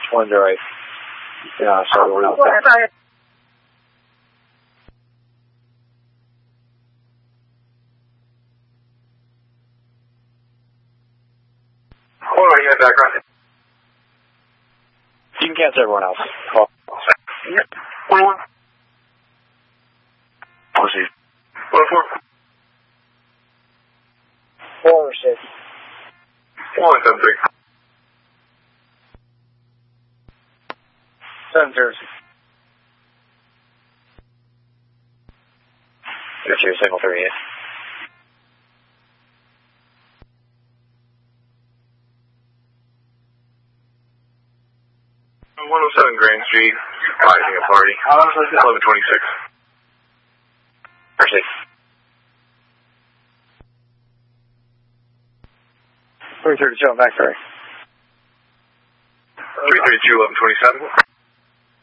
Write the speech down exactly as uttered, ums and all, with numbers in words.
one zero eight. Yeah, sorry, everyone else. Hold on, you got background. You can cancel everyone else. Call. Proceed. One four. Four six. One seven three. Seven zero six. That's your signal three eight. one oh seven Grand Street, rising a party. eleven twenty-six. Proceed. three thirty-two, I'm back, sorry. three thirty-two, eleven twenty-seven.